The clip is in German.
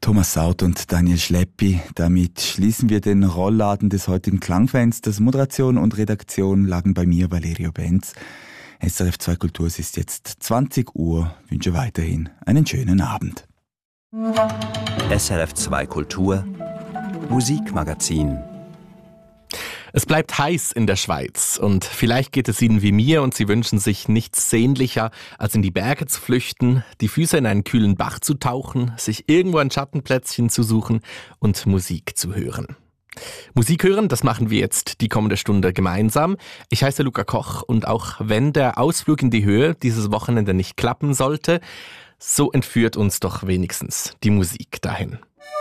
Thomas Saut und Daniel Schleppi. Damit schließen wir den Rollladen des heutigen Klangfensters. Moderation und Redaktion lagen bei mir, Valerio Benz. SRF 2 Kultur, es ist jetzt 20 Uhr. Ich wünsche weiterhin einen schönen Abend. SRF 2 Kultur Musikmagazin. Es bleibt heiß in der Schweiz und vielleicht geht es Ihnen wie mir und Sie wünschen sich nichts sehnlicher, als in die Berge zu flüchten, die Füße in einen kühlen Bach zu tauchen, sich irgendwo ein Schattenplätzchen zu suchen und Musik zu hören. Musik hören, das machen wir jetzt die kommende Stunde gemeinsam. Ich heiße Luca Koch und auch wenn der Ausflug in die Höhe dieses Wochenende nicht klappen sollte, so entführt uns doch wenigstens die Musik dahin.